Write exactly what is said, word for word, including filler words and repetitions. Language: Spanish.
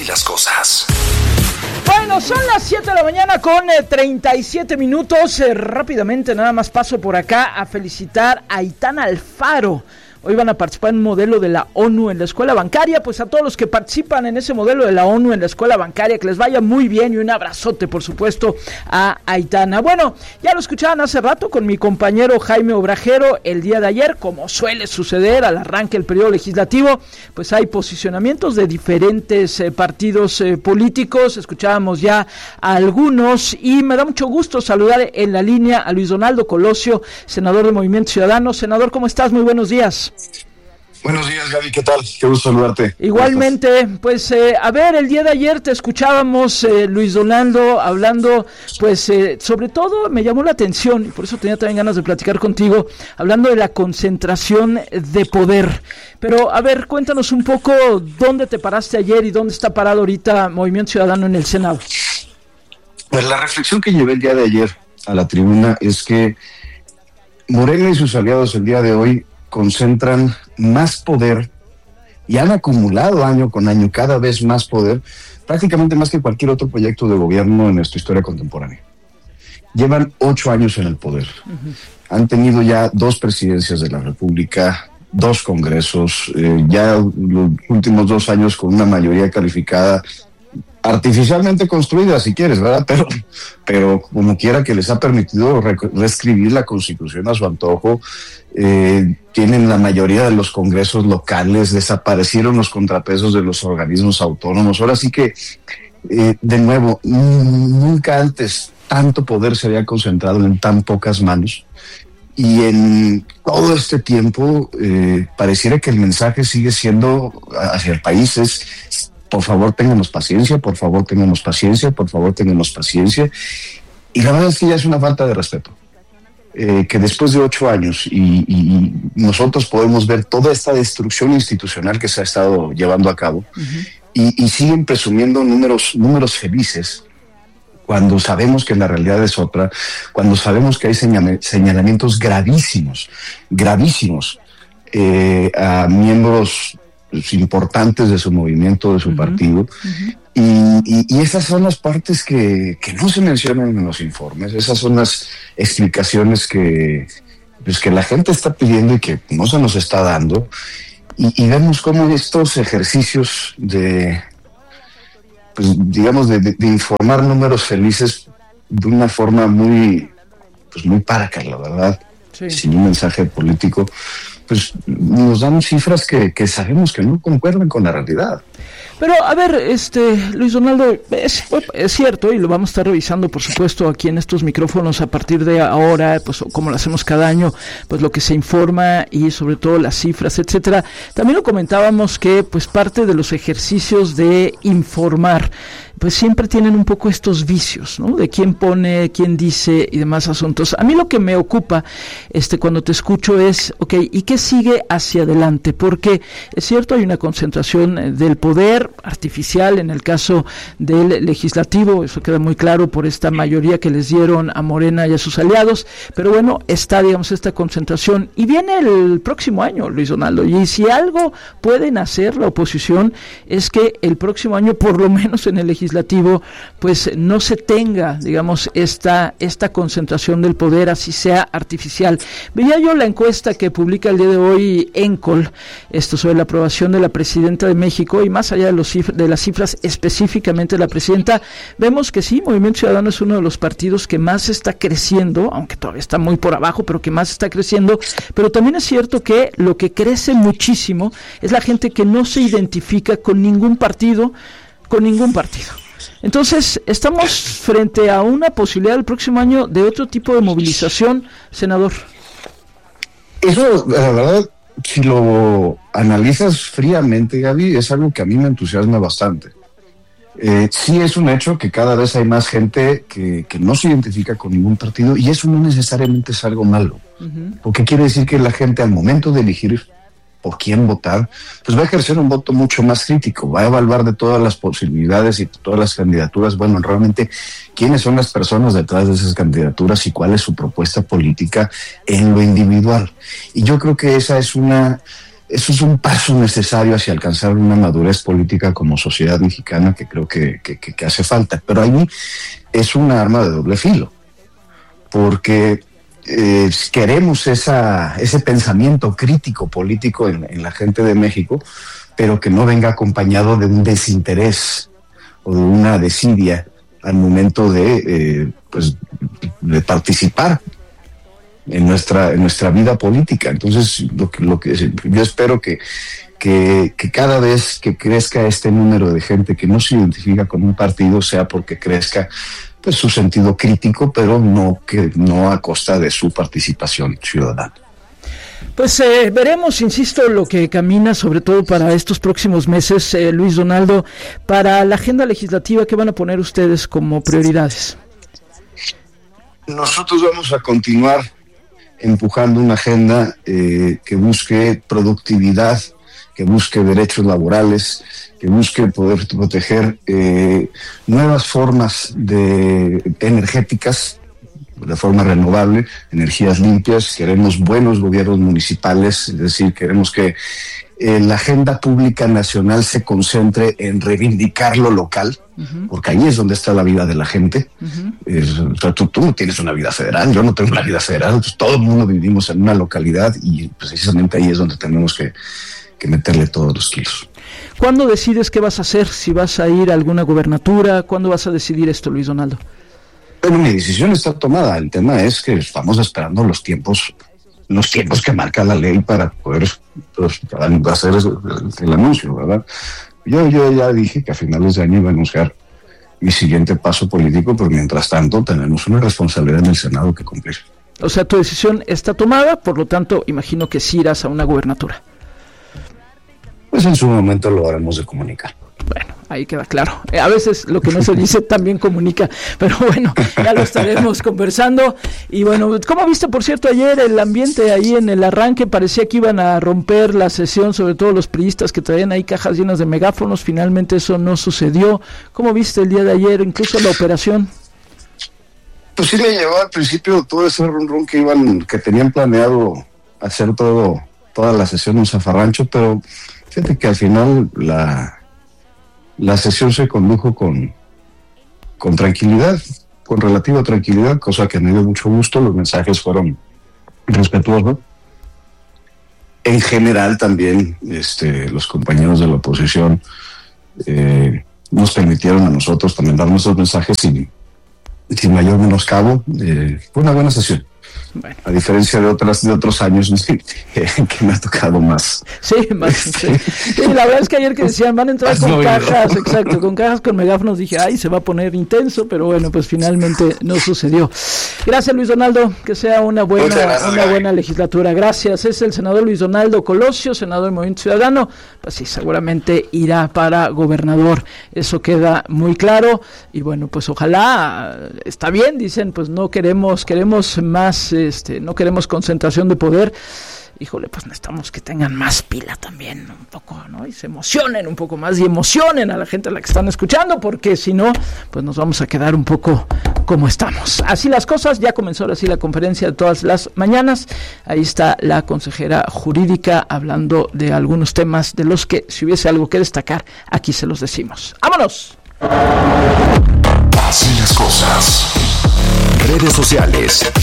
Y las cosas. Bueno, son las siete de la mañana con eh, treinta y siete minutos. Eh, rápidamente, nada más paso por acá a felicitar a Aitán Alfaro. Hoy van a participar en un modelo de la ONU en la escuela bancaria. Pues a todos los que participan en ese modelo de la ONU en la escuela bancaria, que les vaya muy bien y un abrazote, por supuesto, a Aitana. Bueno, ya lo escuchaban hace rato con mi compañero Jaime Obrajero. El día de ayer, como suele suceder al arranque del periodo legislativo, pues hay posicionamientos de diferentes eh, partidos eh, políticos. Escuchábamos ya a algunos y me da mucho gusto saludar en la línea a Luis Donaldo Colosio, senador de Movimiento Ciudadano. Senador, ¿cómo estás? Muy buenos días. Buenos días, Gaby, ¿qué tal? Qué gusto saludarte. Igualmente, pues eh, a ver, el día de ayer te escuchábamos, eh, Luis Donaldo, hablando, pues eh, sobre todo me llamó la atención, y por eso tenía también ganas de platicar contigo, hablando de la concentración de poder. Pero, a ver, cuéntanos un poco dónde te paraste ayer y dónde está parado ahorita Movimiento Ciudadano en el Senado. Pues la reflexión que llevé el día de ayer a la tribuna es que Morena y sus aliados el día de hoy concentran más poder y han acumulado año con año cada vez más poder, prácticamente más que cualquier otro proyecto de gobierno en nuestra historia contemporánea. Llevan ocho años en el poder. Uh-huh. Han tenido ya dos presidencias de la República, dos congresos, eh, ya los últimos dos años con una mayoría calificada, artificialmente construida, si quieres, ¿verdad? Pero, pero como quiera, que les ha permitido re- reescribir la Constitución a su antojo. Eh, tienen la mayoría de los congresos locales, desaparecieron los contrapesos de los organismos autónomos. Ahora sí que, eh, de nuevo, n- nunca antes tanto poder se había concentrado en tan pocas manos. Y en todo este tiempo eh, pareciera que el mensaje sigue siendo hacia el país es: por favor, ténganos paciencia, por favor, ténganos paciencia, por favor, ténganos paciencia. Y la verdad es que ya es una falta de respeto. Eh, que después de ocho años y, y nosotros podemos ver toda esta destrucción institucional que se ha estado llevando a cabo, uh-huh. y, y siguen presumiendo números, números felices, cuando sabemos que la realidad es otra, cuando sabemos que hay señal- señalamientos gravísimos, gravísimos, eh, a miembros importantes de su movimiento, de su uh-huh. partido, uh-huh. Y, y, y esas son las partes que, que no se mencionan en los informes, esas son las explicaciones que, pues, que la gente está pidiendo y que no se nos está dando, y, y vemos cómo estos ejercicios de, pues digamos, de, de, de informar números felices de una forma muy, pues muy paraca, la verdad, sí. Sin un mensaje político, pues nos dan cifras que, que sabemos que no concuerdan con la realidad. Pero, a ver, este Luis Donaldo, es, es cierto, y lo vamos a estar revisando, por supuesto, aquí en estos micrófonos a partir de ahora, pues como lo hacemos cada año, pues lo que se informa y sobre todo las cifras, etcétera. También lo comentábamos que, pues parte de los ejercicios de informar, pues siempre tienen un poco estos vicios, ¿no? De quién pone, quién dice y demás asuntos. A mí lo que me ocupa, este, cuando te escucho es, ok, ¿y qué sigue hacia adelante? Porque es cierto, hay una concentración del poder artificial en el caso del legislativo, eso queda muy claro por esta mayoría que les dieron a Morena y a sus aliados, pero bueno, está, digamos, esta concentración, y viene el próximo año, Luis Donaldo, y si algo pueden hacer la oposición es que el próximo año, por lo menos en el legislativo, pues no se tenga, digamos, esta, esta concentración del poder, así sea artificial. Veía yo la encuesta que publica el día de hoy ENCOL, esto sobre la aprobación de la presidenta de México, y más allá de los de las cifras específicamente de la presidenta, vemos que sí, Movimiento Ciudadano es uno de los partidos que más está creciendo, aunque todavía está muy por abajo, pero que más está creciendo. Pero también es cierto que lo que crece muchísimo es la gente que no se identifica con ningún partido, con ningún partido. Entonces, estamos frente a una posibilidad el próximo año de otro tipo de movilización, senador. Eso, la verdad, si lo analizas fríamente, Gaby, es algo que a mí me entusiasma bastante. Eh, sí es un hecho que cada vez hay más gente que, que no se identifica con ningún partido, y eso no necesariamente es algo malo, uh-huh. porque quiere decir que la gente, al momento de elegir por quién votar, pues va a ejercer un voto mucho más crítico, va a evaluar de todas las posibilidades y todas las candidaturas, bueno, realmente quiénes son las personas detrás de esas candidaturas y cuál es su propuesta política en lo individual. Y yo creo que esa es una eso es un paso necesario hacia alcanzar una madurez política como sociedad mexicana que creo que, que, que, que hace falta. Pero ahí es un arma de doble filo, porque eh, queremos esa, ese pensamiento crítico político en, en la gente de México, pero que no venga acompañado de un desinterés o de una desidia al momento de, eh, pues, de participar en nuestra en nuestra vida política. Entonces, lo que, lo que yo espero que, que, que cada vez que crezca este número de gente que no se identifica con un partido sea porque crezca pues su sentido crítico, pero no que no a costa de su participación ciudadana. Pues eh, veremos, insisto, lo que camina, sobre todo para estos próximos meses, eh, Luis Donaldo, para la agenda legislativa. ¿Qué van a poner ustedes como prioridades? Nosotros vamos a continuar empujando una agenda eh, que busque productividad, que busque derechos laborales, que busque poder proteger eh, nuevas formas de energéticas, de forma renovable, energías limpias. Queremos buenos gobiernos municipales, es decir, queremos que eh, la agenda pública nacional se concentre en reivindicar lo local, uh-huh. porque ahí es donde está la vida de la gente. Uh-huh. Es, o sea, tú, tú no tienes una vida federal, yo no tengo una vida federal, pues todo el mundo vivimos en una localidad y precisamente ahí es donde tenemos que, que meterle todos los kilos. ¿Cuándo decides qué vas a hacer? Si vas a ir a alguna gubernatura, ¿cuándo vas a decidir esto, Luis Donaldo? Bueno, mi decisión está tomada. El tema es que estamos esperando los tiempos, los tiempos que marca la ley para poder pues, hacer el, el anuncio, ¿verdad? Yo, yo ya dije que a finales de año iba a anunciar mi siguiente paso político, pero mientras tanto tenemos una responsabilidad en el Senado que cumplir. O sea, tu decisión está tomada, por lo tanto, imagino que sí irás a una gubernatura. Pues en su momento lo haremos de comunicar. Bueno, ahí queda claro. A veces lo que no se dice también comunica, pero bueno, ya lo estaremos conversando. Y bueno, ¿cómo viste, por cierto, ayer el ambiente ahí en el arranque? Parecía que iban a romper la sesión, sobre todo los priistas que traían ahí cajas llenas de megáfonos. Finalmente eso no sucedió. ¿Cómo viste el día de ayer, incluso la operación? Pues sí me llevó al principio todo ese rum rum que iban, que tenían planeado hacer todo, toda la sesión en Zafarrancho, pero fíjate que al final la... La sesión se condujo con, con tranquilidad, con relativa tranquilidad, cosa que me dio mucho gusto. Los mensajes fueron respetuosos. En general también este, los compañeros de la oposición eh, nos permitieron a nosotros también dar nuestros mensajes sin, sin mayor menoscabo. Eh, fue una buena sesión. Bueno. A diferencia de otras de otros años que, que me ha tocado más. Sí, más. Sí. Sí, la verdad es que ayer que decían van a entrar con no, cajas, no. exacto, con cajas con megáfonos, dije, ay, se va a poner intenso, pero bueno, pues finalmente no sucedió. Gracias, Luis Donaldo, que sea una buena, gracias, una buena legislatura. Gracias. Es el senador Luis Donaldo Colosio, senador del Movimiento Ciudadano. Pues sí, seguramente irá para gobernador. Eso queda muy claro. Y bueno, pues ojalá, está bien, dicen, pues no queremos, queremos más. Este, no queremos concentración de poder. Híjole, pues necesitamos que tengan más pila también, un poco, ¿no? Y se emocionen un poco más y emocionen a la gente a la que están escuchando, porque si no, pues nos vamos a quedar un poco como estamos. Así las cosas, ya comenzó ahora sí la conferencia de todas las mañanas. Ahí está la consejera jurídica hablando de algunos temas de los que, si hubiese algo que destacar, aquí se los decimos. ¡Vámonos! Así las cosas. Redes sociales.